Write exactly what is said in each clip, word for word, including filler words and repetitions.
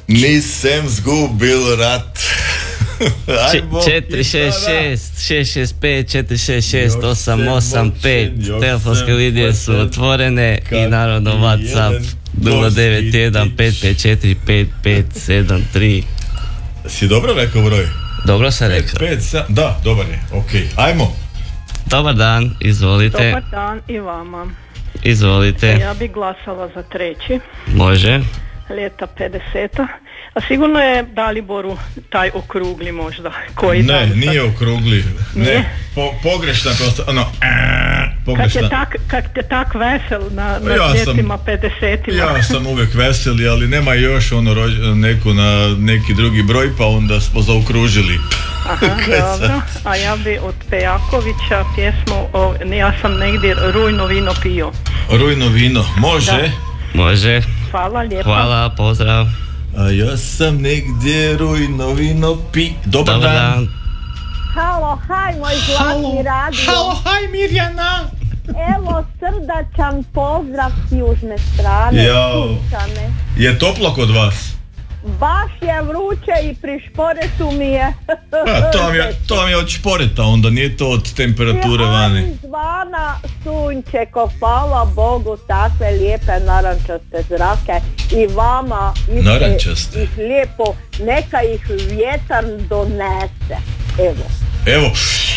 Nisem zgubil rat. četiri šest šest šest šest pet četiri šest šest osam osam pet. Telefonske linije su otvorene i naravno WhatsApp nula devet jedan pet pet četiri pet pet sedam tri. Si dobro rekao broj? Dobro sam rekao. pet, sedam, da, dobar je, ok. Ajmo. Dobar dan, izvolite. Dobar dan i vama. Izvolite. Ja bi glasala za treći. Može. Ljeta pedeseta. A sigurno je Daliboru taj okrugli možda. Koji ne, nije okrugli. Nije? Ne, po, pogrešna prosto, ono, ee, pogrešna. Kad je tak, kad te tak vesel na, na ja ljetima pedesetima. Ja sam uvijek veseli, ali nema još ono rođ, neku na neki drugi broj, pa onda smo zaokružili. Aha, dobro. A ja bi od Pejakovića pjesmu o, ja sam negdje rujno vino pio. Rujno vino, može? Da. Može. Hvala lijepa. Hvala, pozdrav. A ja sam negdje rujno vino pi... Dobar, Dobar dan. dan. Halo, haj moj zlatni radio. Halo, haj Mirjana. Evo srdačan pozdrav s južne strane. Sunčane. Je toplo kod vas? Baš je vruće i pri šporetu mi je. A, to, vam je to vam je od šporeta, onda nije to od temperature vani. Zvana sunčeko, hvala Bogu, takve lijepe narančaste zrake i vama narančaste. Ih lijepo, neka ih vjetar donese. Evo. Evo.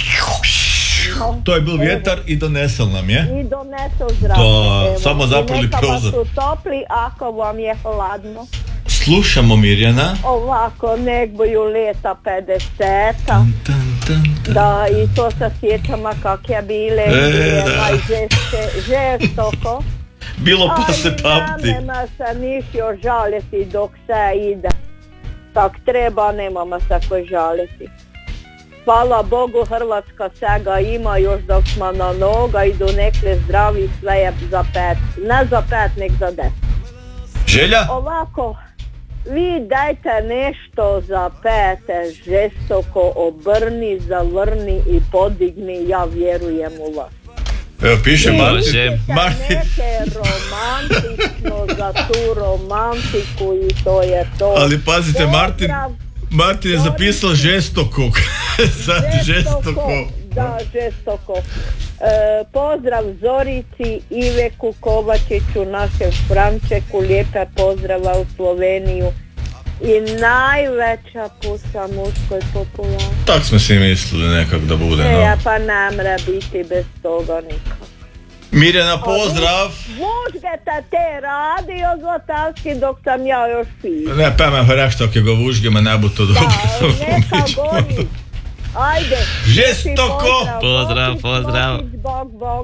To je bil vjetar i donesel nam je. I donesel zrake. To, samo zaprli prozor. Neka vas su topli ako vam je hladno. Slušamo Mirjana. Ovako, nek boju leta pedeseta. Da, i to se sjećamo kak je bile. E, da. Žestoko. Bilo pa se pamti. Nema se nišio žaliti dok se ide. Tak treba, nemamo se ko žaliti. Hvala Bogu, Hrvatska svega ima još dok smo na noga i do nekle zdravi, sve je za pet. Ne za pet, nek za deset. Želja? Ovako, vi dajte nešto za pete, žestoko obrni, zavrni i podigni, ja vjerujem u vas. Evo piše Martin. Martin. Neke romantično za tu romantiku i to je to. Ali pazite, Martin, Martin je zapisao žestoko. Sad žestoko. Da, žestoko. E, pozdrav Zorici, Iveku Kovačiću, našem Frančeku, lijepe pozdrava u Sloveniju i najveća pusa muškoj populaciji. Tak smo si mislili nekak da bude, no. E, pa ne mre biti bez toga nikak. Mirjana, pozdrav! Vužgete te radio Zlatarski dok sam ja još piju. Ne, pa me hraštok je ga vužgeme, ne bu to dobro. Da, neka gori. Ajde. Žestoko! Pozdrav, pozdrav. Bog, bog.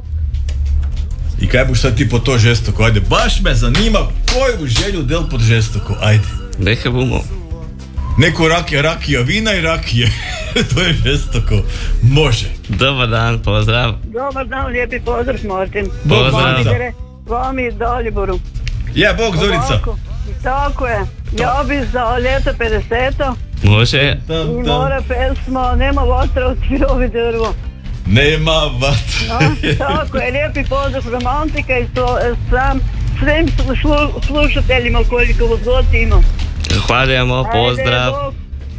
I kaj buš sad ti po to žestoko? Ajde, baš me zanima koju želju del pod žestoko. Ajde. Neka bumo. Neko rakija, rakija, vina i rakije. To je žestoko. Može. Dobar dan, pozdrav. Dobar dan, lijepi pozdrav Martin. Pozdrav. Vam i Daliboru. Ja, Bog Zorica. Ovako, tako je. Ja bi za ljeto pedeseta. Može. I mora pesma, nema vatra od svirovi drvo. Nema vatra. Tako je, lijepi pozdrav romantika i to sam svim slu, slušateljima koliko vas god ima. Hvaljujemo, pozdrav. Ajde,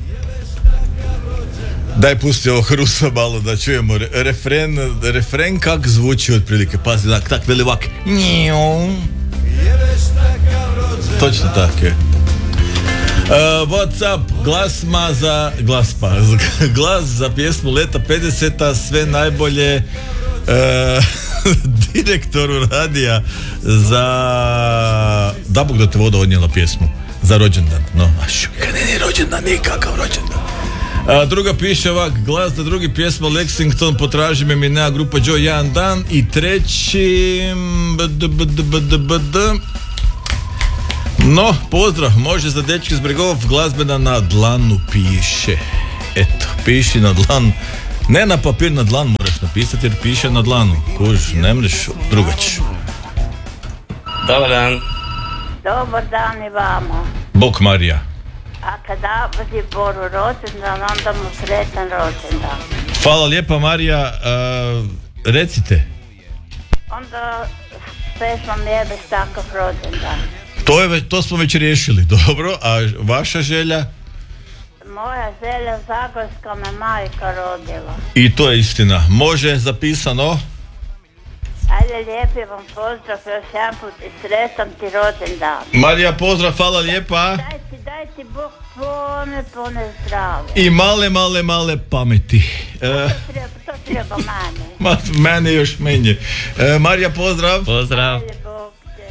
Daj pusti ovo Hrusa malo da čujemo re- refren, refren kak zvuči otprilike. Pazi, tak, tak veli ovak. Točno tako je. Uh, Whatsapp, glasma za glaspa, glas za pjesmu Leta pedeseta, sve najbolje uh, direktoru radija za da Bog da te voda odnijela pjesmu za rođendan. No, a šu, kad ne je rođendan, nikakav rođendan. A, druga piše ovak, glas za drugi pjesma Lexington, potraži me mi nea grupa Joe jedan dan. I treći bd, bd, bd, bd. No, pozdrav, može za dečke iz Bregov, glazbena na dlanu piše. Eto, piši na dlan. Ne na papir, na dlan moraš napisati jer piše na dlanu. Kuž, ne mreš drugać. Dobar dan. Dobar dan i vama. Bog Marija. A kada bude Boru rođendan, onda mu sretan rođendan. Hvala lijepa Marija, uh, recite. Onda pesmom Jebeš takav rođendan. To, je, već, to smo već riješili, dobro, a vaša želja? Moja želja Zagorska me majka rodila. I to je istina. Može, zapisano? Ajde, lijepi vam pozdrav još jedan put i sretan ti rođendan. Marija, pozdrav, hvala lijepa. Daj ti, daj ti Bog pone, pone zdravlje. I male, male, male pameti. E, to, treba, to treba mene. Ma, mene još menje. E, Marija, pozdrav. Pozdrav. Ajde, Bog te.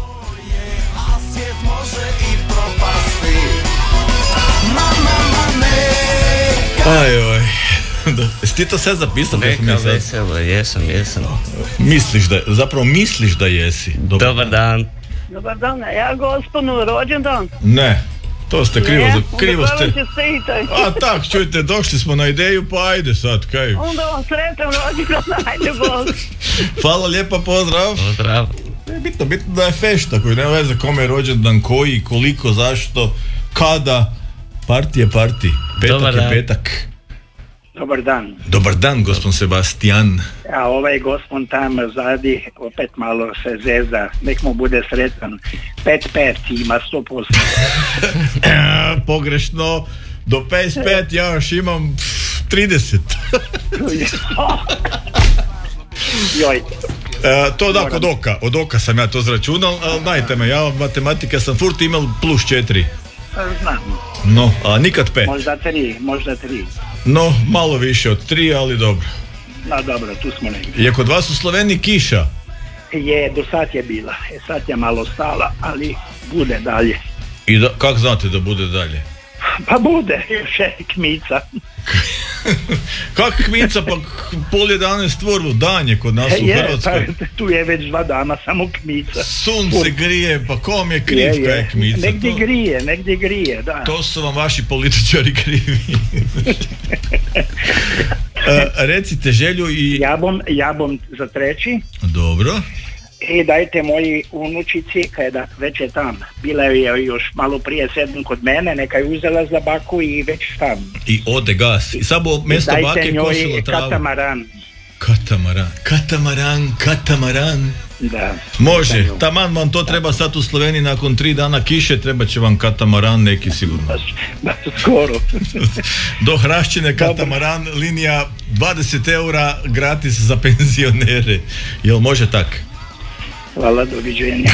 Aj, oj. Jesi ti to sve zapisao? Neka veselo, jesam, jesam. Misliš da, zapravo misliš da jesi. Dobar, Dobar dan. Dobar dan, ja gospodinu rođendan. Ne, to ste krivo, ne, krivo ste. Ne, a tak, čujte, došli smo na ideju, pa ajde sad, kaj. Onda vam sretan rođendan, ajde Bog. Hvala lijepa, pozdrav. Pozdrav. Bitno, bitno da je fešta, koji nema veze kome je rođendan, koji, koliko, zašto, kada. Parti je parti, petak Dobar je dan. Petak. Dobar dan. Dobar dan, gospod Sebastian. A ovaj gospod tam zadi opet malo se zeza, nek mu bude sretan. Pet pet ima sto posto. Pogrešno, do pedeset pet ja još imam trideset. Joj. E, to da, od oka, od oka sam ja to zračunal, ali najte me, ja matematika sam furt imao plus četiri. Znam. No, a nikad pet. Možda tri, možda tri. No, malo više od tri, ali dobro. No dobro, tu smo negdje. Je kod vas u Sloveniji kiša? Je, do sad je bila. E sad je malo stala, ali bude dalje. I da, kako znate da bude dalje? Pa bude, još je kmica. Kako kmica, pa pol jedanaest stvorilo danje kod nas u Hrvatskoj. Je, pa tu je već dva dana samo kmica. Sunce grije, pa kom je kriv je, je. Kaj kmica? Negdje to, grije, negdje grije, da. To su vam vaši političari krivi. e, recite želju i... Ja bom, ja bom za treći. Dobro. I dajte moji unučici, kada već je tam. Bila je još malo prije sedm kod mene, neka je uzela za baku i već tam. I ode gas. I samo mjesto bake kosilo travu. Katamaran. Katamaran, katamaran, katamaran. Da. Može, taman vam to treba sad u Sloveniji nakon tri dana kiše, treba će vam katamaran neki sigurno. Baš, baš skoro. Do Hrašćine katamaran, linija dvadeset eura gratis za penzionere. Jel može tak? Hvala, doviđenja.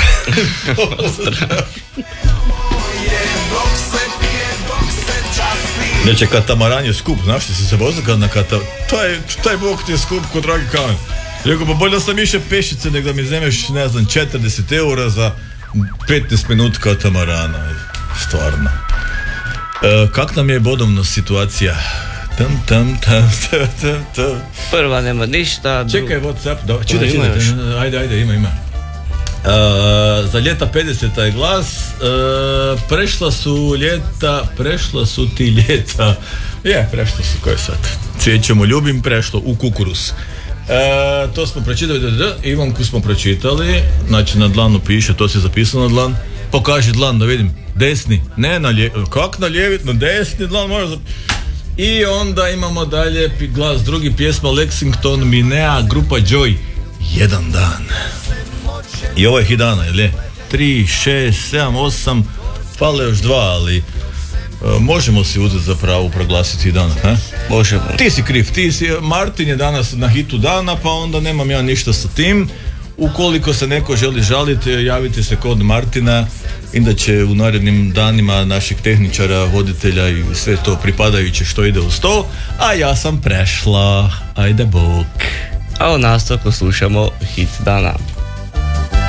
Neće, katamaran je skup, znaš ti si se vozio kad na katamaran, taj, taj bok ti je skup kod dragi kamen. Rekao, pa bolje da sam više pešice nego da mi zemeš, ne znam, četrdeset eura za petnaest minut katamarana. Stvarno. E, kak nam je bodovno situacija? Tam, tam, tam, tam, tam, tam. Prva nema ništa. Dru... Čekaj, Whatsapp, da, čitaj, čitaj, ajde, ajde, ima, ima. Uh, za ljeta pedeseta je glas, uh, prešla su ljeta, prešla su ti ljeta, je, prešla su, koje sad, cvijećemo ljubim, prešlo u kukuruz. Uh, to smo pročitali, da, da, Ivanku smo pročitali, znači na dlanu piše, to si zapisao na dlan, pokaži dlan da vidim, desni, ne na lijevi, kak na lijevi, na desni dlan, može zap... I onda imamo dalje glas, drugi pjesma Lexington, Minea, grupa Joy, jedan dan. I ovo je hidana, jel je? tri, šest, sedam, osam, fale još dva, ali uh, možemo si uzeti za pravo proglasiti hidana, ha? Možemo. Ti si kriv, ti si, Martin je danas na hitu dana, pa onda nemam ja ništa sa tim. Ukoliko se neko želi žaliti, javite se kod Martina, onda će u narednim danima našeg tehničara, voditelja i sve to pripadajuće što ide uz to, a ja sam prešla, ajde bok. A u nastavku slušamo hit dana.